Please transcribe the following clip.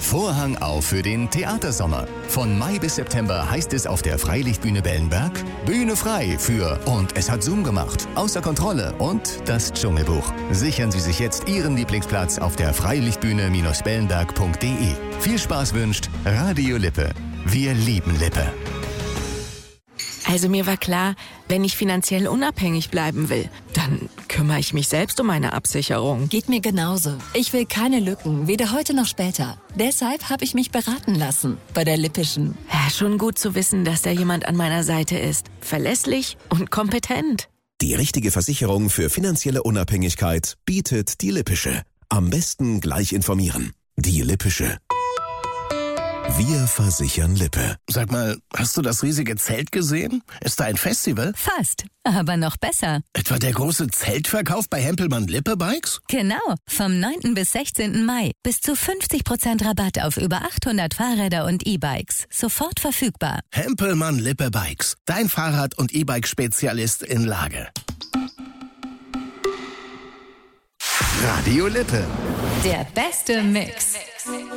Vorhang auf für den Theatersommer. Von Mai bis September heißt es auf der Freilichtbühne Bellenberg: Bühne frei für Und es hat Zoom gemacht, Außer Kontrolle und Das Dschungelbuch. Sichern Sie sich jetzt Ihren Lieblingsplatz auf der freilichtbühne-bellenberg.de. Viel Spaß wünscht Radio Lippe. Wir lieben Lippe. Also mir war klar, wenn ich finanziell unabhängig bleiben will, dann kümmere ich mich selbst um meine Absicherung. Geht mir genauso. Ich will keine Lücken, weder heute noch später. Deshalb habe ich mich beraten lassen bei der Lippischen. Ja, schon gut zu wissen, dass da jemand an meiner Seite ist. Verlässlich und kompetent. Die richtige Versicherung für finanzielle Unabhängigkeit bietet die Lippische. Am besten gleich informieren. Die Lippische. Wir versichern Lippe. Sag mal, hast du das riesige Zelt gesehen? Ist da ein Festival? Fast, aber noch besser. Etwa der große Zeltverkauf bei Hempelmann Lippe Bikes? Genau, vom 9. bis 16. Mai. Bis zu 50% Rabatt auf über 800 Fahrräder und E-Bikes. Sofort verfügbar. Hempelmann Lippe Bikes. Dein Fahrrad- und E-Bike-Spezialist in Lage. Radio Lippe. Der beste Mix.